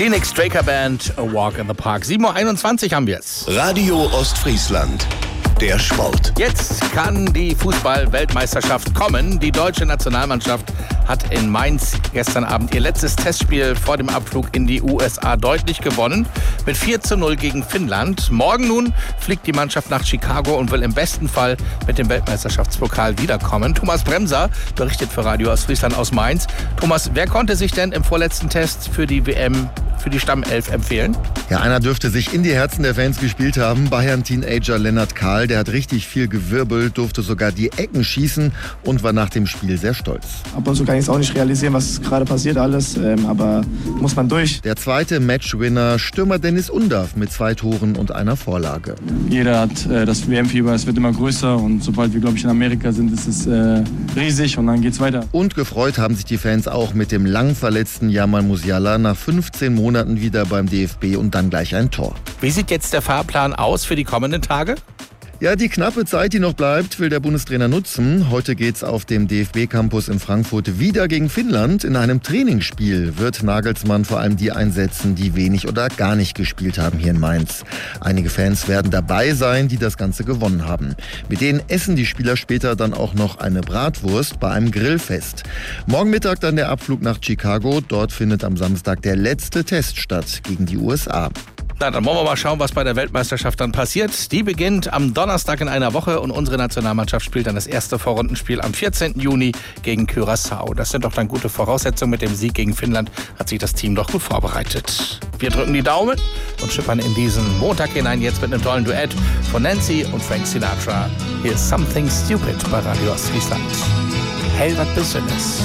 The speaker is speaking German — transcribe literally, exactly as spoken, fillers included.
Die Straker Band, A Walk in the Park. sieben Uhr einundzwanzig haben wir es. Radio Ostfriesland, der Sport. Jetzt kann die Fußball-Weltmeisterschaft kommen. Die deutsche Nationalmannschaft hat in Mainz gestern Abend ihr letztes Testspiel vor dem Abflug in die U S A deutlich gewonnen. Mit vier zu null gegen Finnland. Morgen nun fliegt die Mannschaft nach Chicago und will im besten Fall mit dem Weltmeisterschaftspokal wiederkommen. Thomas Bremser berichtet für Radio Ostfriesland aus Mainz. Thomas, wer konnte sich denn im vorletzten Test für die W M, für die Stammelf empfehlen? Ja, einer dürfte sich in die Herzen der Fans gespielt haben. Bayern-Teenager Lennart Kahl, der hat richtig viel gewirbelt, durfte sogar die Ecken schießen und war nach dem Spiel sehr stolz. Ab und zu kann ich es auch nicht realisieren, was gerade passiert alles, ähm, aber muss man durch. Der zweite Matchwinner, Stürmer Dennis Undav mit zwei Toren und einer Vorlage. Jeder hat äh, das W M-Fieber, es wird immer größer und sobald wir, glaube ich, in Amerika sind, ist es äh, riesig und dann geht's weiter. Und gefreut haben sich die Fans auch mit dem lang verletzten Jamal Musiala nach fünfzehn Monaten wieder beim D F B und dann gleich ein Tor. Wie sieht jetzt der Fahrplan aus für die kommenden Tage? Ja, die knappe Zeit, die noch bleibt, will der Bundestrainer nutzen. Heute geht's auf dem D F B-Campus in Frankfurt wieder gegen Finnland. In einem Trainingsspiel wird Nagelsmann vor allem die einsetzen, die wenig oder gar nicht gespielt haben hier in Mainz. Einige Fans werden dabei sein, die das Ganze gewonnen haben. Mit denen essen die Spieler später dann auch noch eine Bratwurst bei einem Grillfest. Morgen Mittag dann der Abflug nach Chicago. Dort findet am Samstag der letzte Test statt gegen die U S A. Na, dann wollen wir mal schauen, was bei der Weltmeisterschaft dann passiert. Die beginnt am Donnerstag in einer Woche und unsere Nationalmannschaft spielt dann das erste Vorrundenspiel am vierzehnten Juni gegen Curaçao. Das sind doch dann gute Voraussetzungen. Mit dem Sieg gegen Finnland hat sich das Team doch gut vorbereitet. Wir drücken die Daumen und schippern in diesen Montag hinein jetzt mit einem tollen Duett von Nancy und Frank Sinatra. Hier ist Something Stupid bei Radio Ostfriesland. Hell, was Besonderes.